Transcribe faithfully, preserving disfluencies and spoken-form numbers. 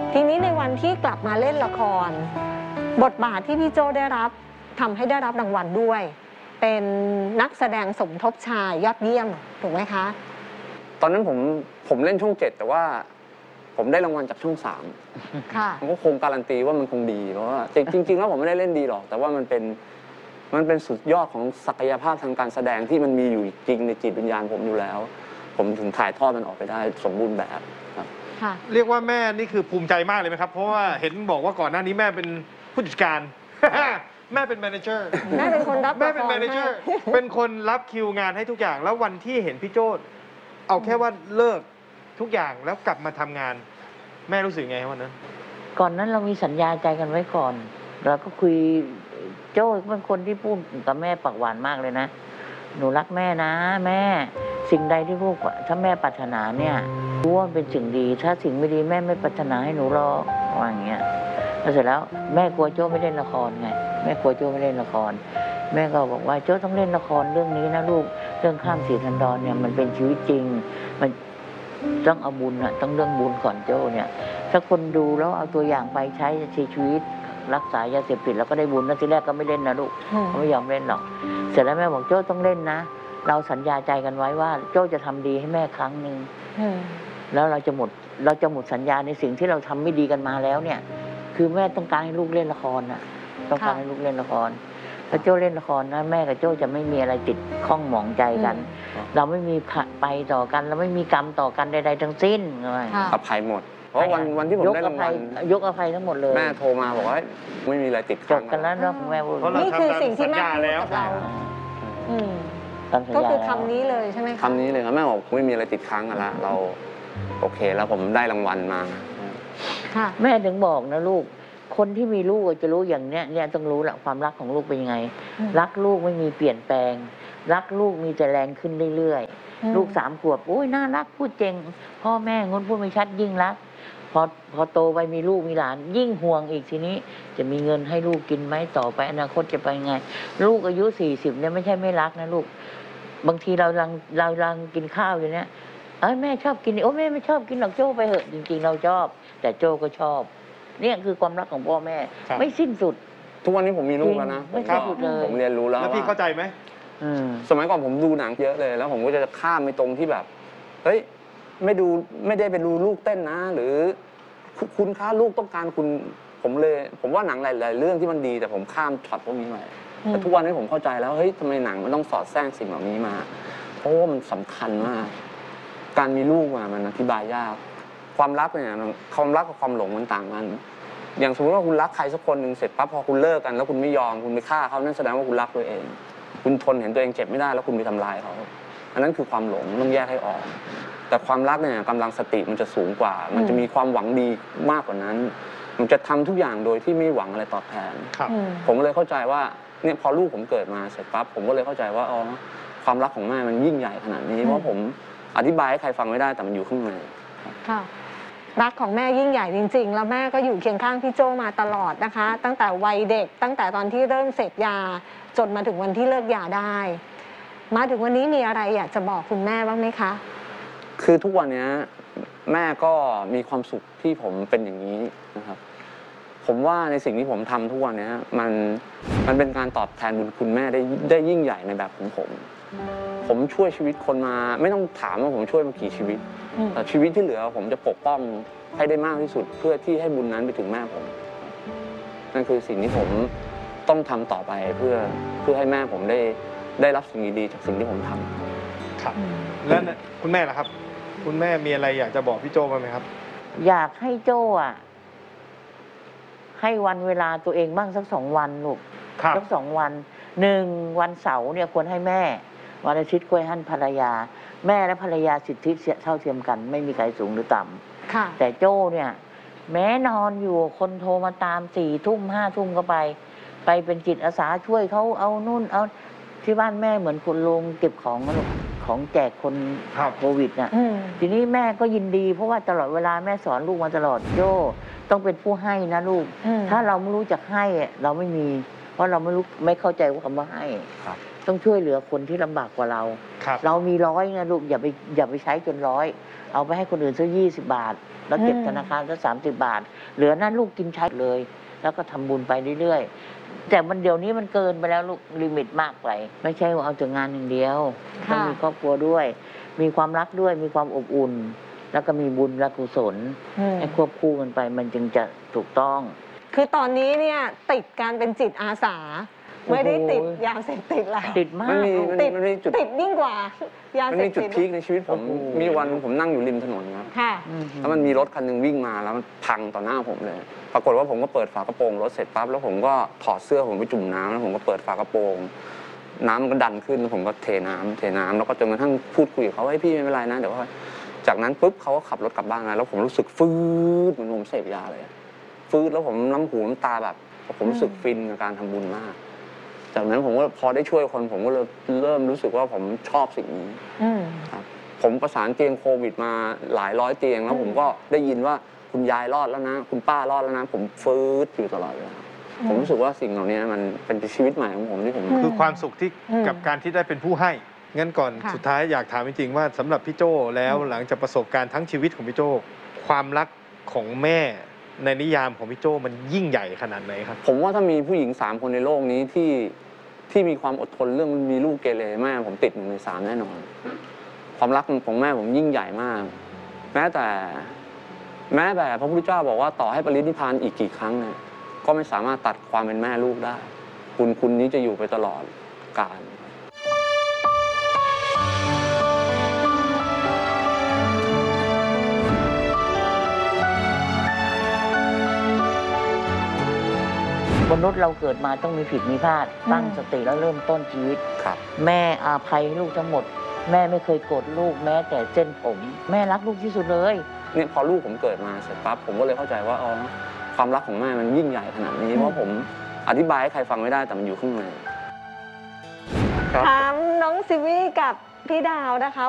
ทีนี้ในวันที่กลับมาเล่นละครบทบาทที่พี่โจ้ได้รับทำให้ได้รับรางวัลด้วยเป็นนักแสดงสมทบชายยอดเยี่ยมถูกไหมคะตอนนั้นผมผมเล่นช่องเจ็ดแต่ว่าผมได้รางวัลจากช่องสามค่ะผมก็คงการันตีว่ามันคงดีเพราะว่าจริงๆแล้วผมไม่ได้เล่นดีหรอกแต่ว่ามันเป็นมันเป็นสุดยอดของศักยภาพทางการแสดงที่มันมีอยู่จริงในจิตวิญญาณผมอยู่แล้วผมถึงถ่ายทอดมันออกไปได้สมบูรณ์แบบครับเรียกว่าแม่นี่คือภูมิใจมากเลยไหมครับเพราะว่าเห็นบอกว่าก่อนหน้านี้แม่เป็นผู้จัดการแม่เป็นแมเนเจอร์แม่เป็นคนรับแม่เป็นแมเนเจอร์เป็นคนรับคิวงานให้ทุกอย่างแล้ววันที่เห็นพี่โจ้เอาแค่ว่าเลิกทุกอย่างแล้วกลับมาทำงานแม่รู้สึกไงวันนั้นก่อนนั้นเรามีสัญญาใจกันไว้ก่อนเราก็คุยโจ้เป็นคนที่พูดกับแม่ปากหวานมากเลยนะหนูรักแม่นะแม่สิ่งใดที่ลูกถ้าแม่ปรารถนาเนี่ยรู้ว่าเป็นสิ่งดีถ้าสิ่งไม่ดีแม่ไม่ปรารถนาให้หนูรอว่าอย่างเงี้ยแล้วเสร็จแล้วแม่กลัวโจ้ไม่เล่นละครไงแม่กลัวโจ้ไม่เล่นละครแม่ก็บอกว่าโจ้ต้องเล่นละครเรื่องนี้นะลูกเรื่องข้ามสีทันดรเนี่ยมันเป็นชีวิตจริงมันต้องเอาบุญอะต้องเรื่องบุญก่อนโจ้เนี่ยถ้าคนดูแล้วเอาตัวอย่างไปใช้ชีวิตรักษายาเสพติดแล้วก็ได้บุญนะทีแรกก็ไม่เล่นนะลูกเขาไม่ยอมเล่นหรอกเสร็จแล้วแม่บอกโจ้ต้องเล่นนะเราสัญญาใจกันไว้ว่าโจ้จะทำดีให้แม่ครั้งหนึ่งแล้วเราจะหมดเราจะหมดสัญญาในสิ่งที่เราทำไม่ดีกันมาแล้วเนี่ยคือแม่ต้องการให้ลูกเล่นละครน่ะต้องการให้ลูกเล่นละครถ้าโจ้เล่นละครนะแม่กับโจ้จะไม่มีอะไรติดข้องหมองใจกันเราไม่มีไปต่อกันเราไม่มีกรรมต่อกันใดๆทั้งสิ้นอภัยหมดเพราะวันวันที่ผมได้รางวัลยกอภัยทั้งหมดเลยแม่โทรมาบอกว่าไม่มีอะไรติดจบกันแล้วเนาะแม่นี่คือสิ่งที่แม่พูดกับเราก็คือคำนี้เลยใช่ไหมคะคำนี้เลยครับแม่บอกไม่มีอะไรติดค้างกันละเราโอเคแล้วผมได้รางวัลมาแม่ถึงบอกนะลูกคนที่มีลูกจะรู้อย่างเนี้ยเนี่ยต้องรู้แหละความรักของลูกเป็นยังไงรักลูกไม่มีเปลี่ยนแปลงรักลูกมีแต่แรงขึ้นเรื่อยๆลูกสามขวบโอ้ยน่ารักพูดเก่งพ่อแม่งนพูดไม่ชัดยิ่งรักพอพอโตไปมีลูกมีหลานยิ่งห่วงอีกทีนี้จะมีเงินให้ลูกกินไหมต่อไปอนาคตจะไปไงลูกอายุสี่สิบเนี่ยไม่ใช่ไม่รักนะลูกบางทีเราลังเราลังกินข้าวอยู่เนี่ยเอ้ยแม่ชอบกินโอ้แม่ไม่ชอบกินหรอกโจ้ไปเหอะจริงๆเราชอบแต่โจ้ก็ชอบเนี่ยคือความรักของพ่อแม่ไม่สิ้นสุดทุกวันนี้ผมมีลูกแล้วนะไม่สิ้นสุดเลยผมเรียนรู้แล้วแล้วพี่เข้าใจไหมสมัยก่อนผมดูหนังเยอะเลยแล้วผมก็จะข้ามไปตรงที่แบบเฮ้ยไม่ดูไม่ได้ไปดูลูกเต้นนะหรือคุณค่าลูกต้องการคุณผมเลยผมว่าหนังหลายๆเรื่องที่มันดีแต่ผมข้ามช็อตพวกนี้มาแต่ทุกวันนี้ผมเข้าใจแล้วเฮ้ยทำไมหนังมันต้องสอดแทรกสิ่งเหล่านี้มาเพราะว่ามันสำคัญมากการมีลูกมามันอธิบายยากความรักเนี่ยความรักกับความหลงมันต่างกันอย่างสมมติว่าคุณรักใครสักคนหนึ่งเสร็จปั๊บพอคุณเลิกกันแล้วคุณไม่ยอมคุณไปฆ่าเขานั่นแสดงว่าคุณรักตัวเองคุณทนเห็นตัวเองเจ็บไม่ได้แล้วคุณไปทำลายเขาอันนั้นคือความหลงต้องแยกให้ออกแต่ความรักเนี่ยกำลังสติมันจะสูงกว่ามันจะมีความหวังดีมากกว่านั้นมันจะทำทุกอย่างโดยที่ไม่หวังอะไรตอบแทนผมเลยเข้าใจว่าเนี่ยพอลูกผมเกิดมาเสร็จปั๊บผมก็เลยเข้าใจว่าอ๋อความรักของแม่มันยิ่งใหญ่ขนาดนี้เพราะผมอธิบายให้ใครฟังไม่ได้แต่มันอยู่ข้างในค่ะรักของแม่ยิ่งใหญ่จริงๆแล้วแม่ก็อยู่เคียงข้างพี่โจ้มาตลอดนะคะตั้งแต่วัยเด็กตั้งแต่ตอนที่เริ่มเสพยาจนมาถึงวันที่เลิกยาได้มาถึงวันนี้มีอะไรอยากจะบอกคุณแม่บ้างไหมคะคือทุกวันนี้แม่ก็มีความสุขที่ผมเป็นอย่างนี้นะครับผมว่าในสิ่งที่ผมทำทุกวันนี้มันมันเป็นการตอบแทนบุญคุณแม่ได้ได้ยิ่งใหญ่ในแบบของผมผมช่วยชีวิตคนมาไม่ต้องถามว่าผมช่วยมากี่ชีวิตแต่ชีวิตที่เหลือผมจะปกป้องให้ได้มากที่สุดเพื่อที่ให้บุญนั้นไปถึงแม่ผมนั่นคือสิ่งที่ผมต้องทำต่อไปเพื่อเพื่อให้แม่ผมได้ได้รับสิ่งดีๆจากสิ่งที่ผมทำครับแล้วคุณแม่ล่ะครับคุณแม่มีอะไรอยากจะบอกพี่โจ้บ้างไหมครับอยากให้โจ้อะให้วันเวลาตัวเองบ้างสักสองวันลูกสักสองวันหนึ่งวันเสาร์เนี่ยควรให้แม่วันอาทิตย์ควรให้ภรรยาแม่และภรรยาสิทธิเท่าเทียมกันไม่มีใครสูงหรือต่ำแต่โจ้เนี่ยแม้นอนอยู่คนโทรมาตามสี่ทุ่มห้าทุ่มก็ไปไปเป็นจิตอาสาช่วยเขาเอานู่นเอาที่บ้านแม่เหมือนคนลงเก็บของลูกของแจกคนโควิดน่ะทีนี้แม่ก็ยินดีเพราะว่าตลอดเวลาแม่สอนลูกมาตลอดโจ้ต้องเป็นผู้ให้นะลูกถ้าเราไม่รู้จักให้เราไม่มีเพราะเราไม่รู้ไม่เข้าใจว่าคำว่าให้ต้องช่วยเหลือคนที่ลำบากกว่าเราเรามีร้อยนะลูกอย่าไปอย่าไปใช้จนร้อยเอาไปให้คนอื่นซื้อยี่สิบบาท แล้วเก็บอืมธนาคารสักสามสิบบาท เหลือนั้นลูกกินใช้เลย แล้วก็ทำบุญไปเรื่อยๆ แต่มันเดี๋ยวนี้มันเกินไปแล้วลูกลิมิตมากไป ไม่ใช่ว่าเอาแต่งานอย่างเดียวต้อค่ะงมีครอบครัวด้วย มีความรักด้วย มีความอบอุ่น แล้วก็มีบุญและกุศลอืมให้ควบคู่กันไปมันจึงจะถูกต้องคือตอนนี้เนี่ยติดการเป็นจิตอาสาโอ้โหไม่ได้ติดยาเสพติดแล้วติดมามันกมีลูกมันติดมันมีจุดติดยิ่งกว่ายามันเสมีพจุดติดพีคในชีวิตผมโอ้โหมีวันหนึ่งผมนั่งอยู่ริมถนนครับค่ะอืมแล้วมันมีรถคันหนึงวิ่งมาแล้วมันพังต่อหน้าผมเลย ปรากฏว่าผมก็เปิดฝากระโปรงรถเสร็จปั๊บแล้วผมก็ถอดเสื้อผมไปจุ่มน้ำแล้วผมก็เปิดฝากระโปรง น้ำมันก็ดันขึ้นแล้วผมก็เทน้ำเทน้ำแล้วก็จนกระทั่งพูดคุยกับเขาว่าเฮ้ยพี่ไม่เป็นไรนะเดี๋ยวว่าจากนั้นปุ๊บเขาก็ขับรถกลับบ้านมาแล้วผมรู้สึกฟืดเหมือนผมเสพยาเลยอะฟืดแล้วผมน้ำหูน้ำตาแบบผมรู้สึกฟินกับการทำบุญมาก จากนั้นผมก็พอได้ช่วยคนผมก็เลยเริ่มรู้สึกว่าผมชอบสิ่งนี้อืมครับผมประสานเตียงโควิดมาหลายร้อยเตียงแล้วอืมผมก็ได้ยินว่าคุณยายรอดแล้วนะ คุณป้ารอดแล้วนะ ผมฟืดอยู่ตลอดเวลาผมรู้สึกว่าสิ่งเหล่านี้มันเป็นชีวิตใหม่ของผมที่ผมอืมคือความสุขที่อืมกับการที่ได้เป็นผู้ให้ งั้นก่อนค่ะสุดท้ายอยากถามจริงๆว่าสำหรับพี่โจ้แล้วหลังจากประสบการณ์ทั้งชีวิตของพี่โจ้ความรักของแม่ในนิยามของพี่โจ้มันยิ่งใหญ่ขนาดไหนครับผมว่าถ้ามีผู้หญิงสามคนในโลกนี้ที่ที่มีความอดทนเรื่องมีลูกเกเรแม่ผมติดหนึ่งในสามแน่นอน ความรักของแม่ผมยิ่งใหญ่มาก แม้แต่ แม้แต่พระพุทธเจ้าบอกว่าต่อให้ปรินิพพานอีกกี่ครั้งเนี่ยก็ไม่สามารถตัดความเป็นแม่ลูกได้ คุณคุณนี้จะอยู่ไปตลอดกาลมนุษย์เราเกิดมาต้องมีผิดมีพลาด ตั้งสติแล้วเริ่มต้นชีวิตครับแม่อาภัยให้ลูกทั้งหมด แม่ไม่เคยโกรธลูกแม้แต่เส้นผม แม่รักลูกที่สุดเลยเนี่ยพอลูกผมเกิดมาเสร็จปั๊บผมก็เลยเข้าใจว่าอ๋อความรักของแม่มันยิ่งใหญ่ขนาดนี้ เพราะผมอธิบายให้ใครฟังไม่ได้แต่มันอยู่ข้างในครับถามน้องซิวี่กับพี่ดาวนะคะ